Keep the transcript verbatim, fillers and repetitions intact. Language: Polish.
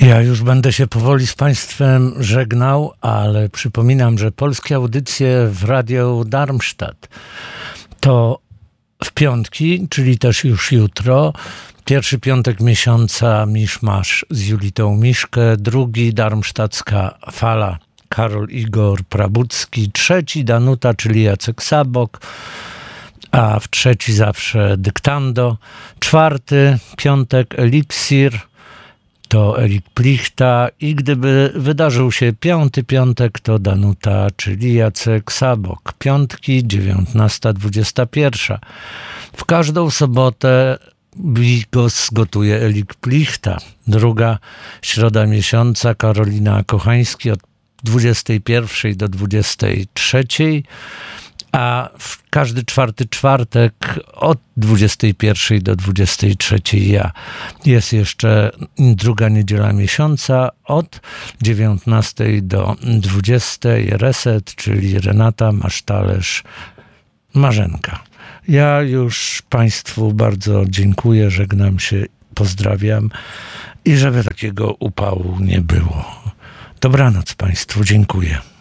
Ja już będę się powoli z Państwem żegnał, ale przypominam, że polskie audycje w Radiu Darmstadt to w piątki, czyli też już jutro. Pierwszy piątek miesiąca Miszmasz z Julitą Miszkę, drugi Darmstadtska Fala Karol Igor Prabucki, trzeci Danuta, czyli Jacek Sabok, a w trzeci zawsze Dyktando, czwarty piątek Eliksir, to Erik Plichta i gdyby wydarzył się piąty piątek, to Danuta, czyli Jacek Sabok. Piątki dziewiętnasta dwudziesta jeden. W każdą sobotę bigos gotuje Erik Plichta. Druga środa miesiąca Karolina Kochański od dwudziestej pierwszej do dwudziestej trzeciej. A w każdy czwarty czwartek od dwudziestej pierwszej do dwudziestej trzeciej ja. Jest jeszcze druga niedziela miesiąca od dziewiętnastej do dwudziestej. Reset, czyli Renata Masztalerz Marzenka. Ja już Państwu bardzo dziękuję, żegnam się, pozdrawiam i żeby takiego upału nie było. Dobranoc Państwu, dziękuję.